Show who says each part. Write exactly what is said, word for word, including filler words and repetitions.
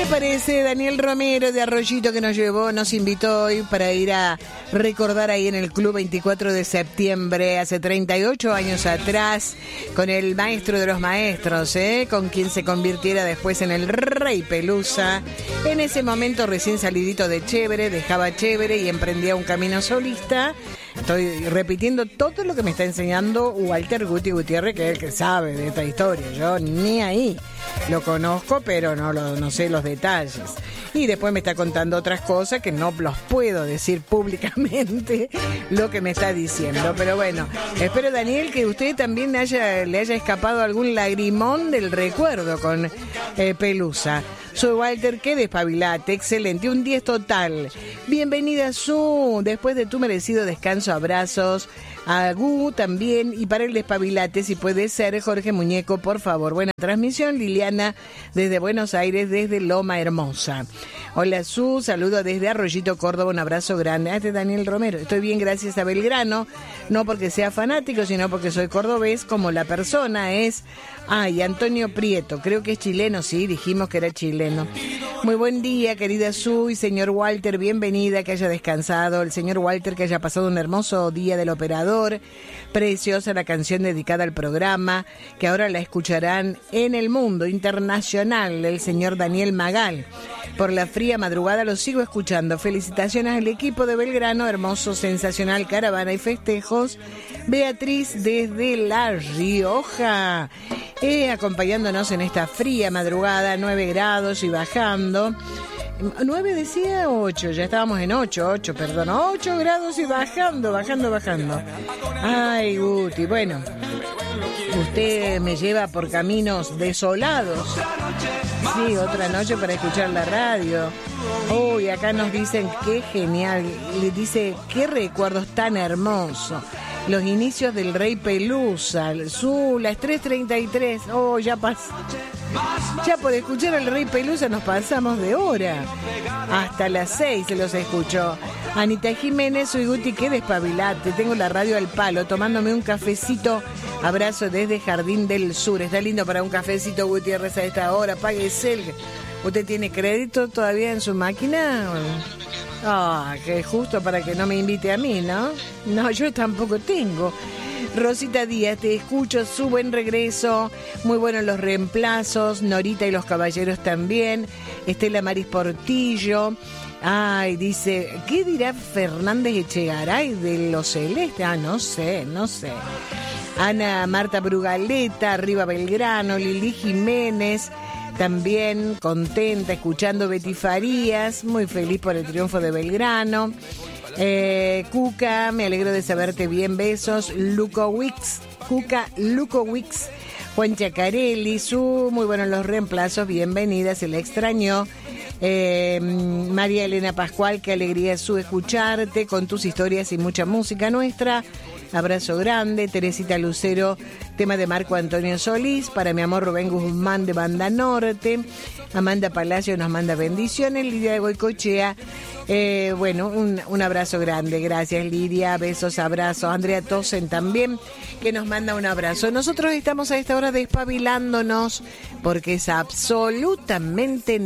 Speaker 1: me parece? Daniel Romero de Arroyito, que nos llevó, nos invitó hoy para ir a recordar ahí en el Club veinticuatro de septiembre, hace treinta y ocho años atrás, con el maestro de los maestros, ¿eh? Con quien se convirtiera después en el Rey Pelusa. En ese momento recién salidito de Chévere, dejaba Chévere y emprendía un camino solista. Estoy repitiendo todo lo que me está enseñando Walter Guti Gutiérrez, que es el que sabe de esta historia. Yo ni ahí lo conozco, pero no, lo, no sé los detalles. Y después me está contando otras cosas que no los puedo decir públicamente lo que me está diciendo. Pero bueno, espero, Daniel, que usted también haya, le haya escapado algún lagrimón del recuerdo con eh, Pelusa. Soy Walter, qué despabilate, excelente, un diez total. Bienvenida, Su, después de tu merecido descanso, abrazos. A Gu también, y para el despabilate, si puede ser, Jorge Muñeco, por favor. Buena transmisión, Liliana, desde Buenos Aires, desde Loma Hermosa. Hola, Su, saludo desde Arroyito, Córdoba, un abrazo grande. Ah, este es Daniel Romero. Estoy bien, gracias a Belgrano, no porque sea fanático, sino porque soy cordobés, como la persona es. Ay, ah, Antonio Prieto, creo que es chileno, sí, dijimos que era chileno. Muy buen día, querida Su y señor Walter, bienvenida, que haya descansado. El señor Walter, que haya pasado un hermoso día del operador. Preciosa la canción dedicada al programa, que ahora la escucharán en el mundo internacional, el señor Daniel Magal. Por la fría madrugada lo sigo escuchando. Felicitaciones al equipo de Belgrano, hermoso, sensacional, caravana y festejos. Beatriz desde La Rioja, eh, acompañándonos en esta fría madrugada, nueve grados y bajando. nueve decía, ocho, ya estábamos en ocho, ocho, perdón, ocho grados y bajando, bajando, bajando. Ay, Guti, bueno, usted me lleva por caminos desolados. Sí, otra noche para escuchar la radio. Uy, acá nos dicen qué genial, le dice qué recuerdos tan hermosos. Los inicios del Rey Pelusa, su, las tres treinta y tres, oh, ya pasó. Ya por escuchar al Rey Pelusa nos pasamos de hora. Hasta las seis se los escuchó. Anita Jiménez, soy Guti, qué despabilate. Tengo la radio al palo, tomándome un cafecito. Abrazo desde Jardín del Sur. Está lindo para un cafecito, Gutiérrez, a esta hora. Páguese el... ¿Usted tiene crédito todavía en su máquina? Ah, que es justo para que no me invite a mí, ¿no? No, yo tampoco tengo. Rosita Díaz, te escucho, su buen regreso, muy buenos los reemplazos, Norita y los caballeros también, Estela Maris Portillo, ay, dice, ¿qué dirá Fernández Echegaray de los Celestes? Ah, no sé, no sé. Ana Marta Brugaleta, arriba Belgrano, Lili Jiménez, también contenta, escuchando Betty Farías, muy feliz por el triunfo de Belgrano. Eh, Cuca, me alegro de saberte bien, besos. Luco Wix, Cuca, Luco Wix, Juan Chacarelli, su, muy buenos los reemplazos, bienvenida, se le extrañó. Eh, María Elena Pascual, qué alegría su escucharte con tus historias y mucha música nuestra. Abrazo grande. Teresita Lucero, tema de Marco Antonio Solís. Para mi amor Rubén Guzmán de Banda Norte. Amanda Palacio nos manda bendiciones. Lidia de Goicochea, eh, bueno, un, un abrazo grande. Gracias, Lidia. Besos, abrazos. Andrea Tosen también, que nos manda un abrazo. Nosotros estamos a esta hora despabilándonos porque es absolutamente